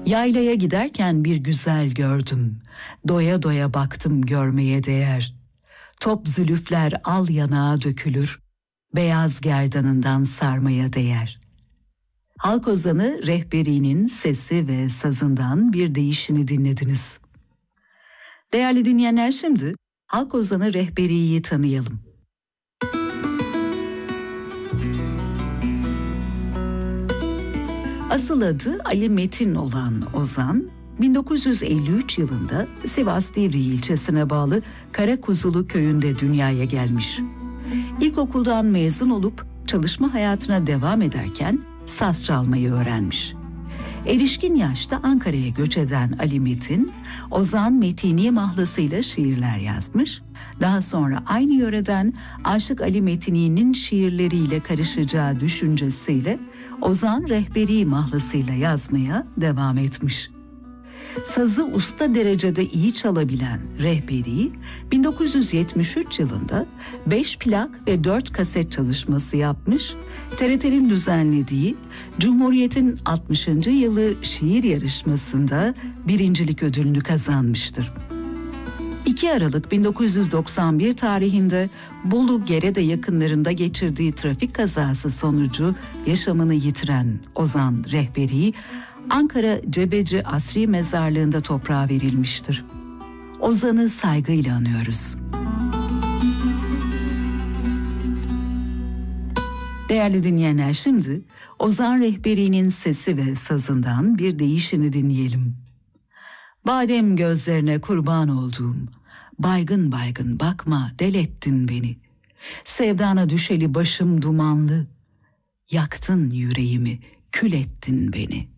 Yaylaya giderken bir güzel gördüm. Doya doya baktım görmeye değer. Top zülüfler al yanağa dökülür. Beyaz gerdanından sarmaya değer. Halk ozanı Rehberi'nin sesi ve sazından bir deyişini dinlediniz. Değerli dinleyenler, şimdi halk ozanı Rehberi'yi tanıyalım. Asıl adı Ali Metin olan ozan, 1953 yılında Sivas Divriği ilçesine bağlı Karakuzulu köyünde dünyaya gelmiş. İlkokuldan mezun olup çalışma hayatına devam ederken saz çalmayı öğrenmiş. Erişkin yaşta Ankara'ya göç eden Ali Metin, Ozan Metini mahlasıyla şiirler yazmış. Daha sonra aynı yöreden Aşık Ali Metini'nin şiirleriyle karışacağı düşüncesiyle Ozan Rehberi mahlasıyla yazmaya devam etmiş. Sazı usta derecede iyi çalabilen Rehberi, 1973 yılında 5 plak ve 4 kaset çalışması yapmış, TRT'nin düzenlediği Cumhuriyet'in 60. yılı şiir yarışmasında birincilik ödülünü kazanmıştır. 2 Aralık 1991 tarihinde Bolu Gerede yakınlarında geçirdiği trafik kazası sonucu yaşamını yitiren Ozan Rehberi, Ankara Cebeci Asri Mezarlığı'nda toprağa verilmiştir. Ozan'ı saygıyla anıyoruz. Değerli dinleyenler, şimdi Ozan Rehberi'nin sesi ve sazından bir deyişini dinleyelim. Badem gözlerine kurban olduğum, baygın baygın bakma del ettin beni. Sevdana düşeli başım dumanlı, yaktın yüreğimi, kül ettin beni.